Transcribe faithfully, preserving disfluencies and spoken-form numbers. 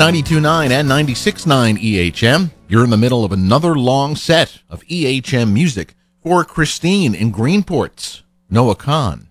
ninety-two point nine and ninety-six point nine E H M. You're in the middle of another long set of E H M music for Christine in Greenport's Noah Khan.